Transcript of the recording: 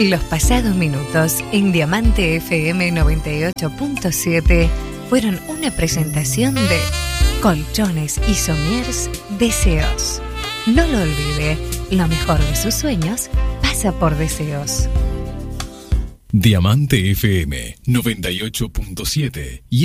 Los pasados minutos en Diamante FM 98.7 fueron una presentación de Colchones y Somiers Deseos. No lo olvide, lo mejor de sus sueños pasa por Deseos. Diamante FM 98.7 y